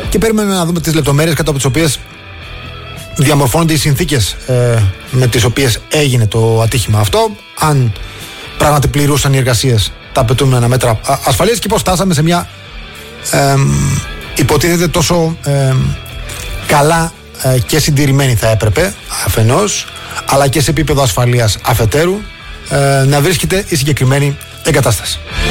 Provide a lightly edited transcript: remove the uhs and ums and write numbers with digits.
Και περιμένουμε να δούμε τις λεπτομέρειες κατά τις οποίες διαμορφώνονται οι συνθήκες με τις οποίες έγινε το ατύχημα αυτό. Αν πράγματι πληρούσαν οι εργασίες τα απαιτούμενα μέτρα ασφαλείας και πώς φτάσαμε σε μια υποτίθεται τόσο καλά και συντηρημένη θα έπρεπε αφενός, αλλά και σε επίπεδο ασφαλείας αφετέρου να βρίσκεται η συγκεκριμένη εγκατάσταση.